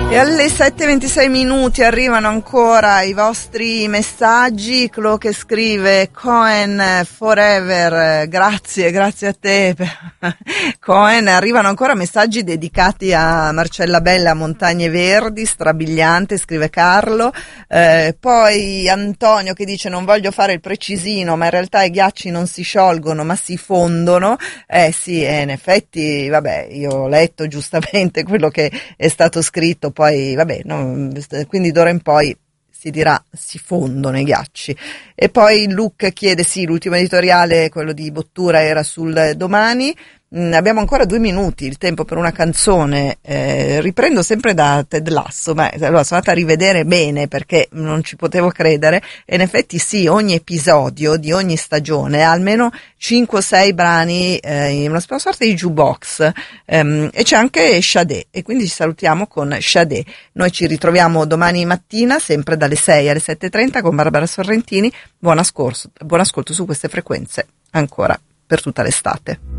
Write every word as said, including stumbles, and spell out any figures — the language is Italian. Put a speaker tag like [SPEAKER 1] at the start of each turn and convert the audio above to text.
[SPEAKER 1] E alle sette e ventisei minuti arrivano ancora i vostri messaggi. Clo che scrive Cohen forever, grazie, grazie a te Cohen. Arrivano ancora messaggi dedicati a Marcella Bella, Montagne Verdi, strabiliante, scrive Carlo. Eh, poi Antonio che dice non voglio fare il precisino, ma in realtà i ghiacci non si sciolgono ma si fondono. Eh sì, eh, in effetti vabbè, io ho letto giustamente quello che è stato scritto. Poi vabbè, no, quindi d'ora in poi si dirà si fondono i ghiacci. E poi Luke chiede, sì, l'ultimo editoriale, quello di Bottura, era sul Domani. Mm, abbiamo ancora due minuti, il tempo per una canzone. Eh, riprendo sempre da Ted Lasso, ma allora sono andata a rivedere bene perché non ci potevo credere, e in effetti sì, ogni episodio di ogni stagione ha almeno cinque o sei brani eh, in una sorta di jukebox, ehm, e c'è anche Sade, e quindi ci salutiamo con Sade. Noi ci ritroviamo domani mattina sempre dalle sei alle sette e trenta con Barbara Sorrentini. Buon ascolto, buon ascolto su queste frequenze ancora per tutta l'estate.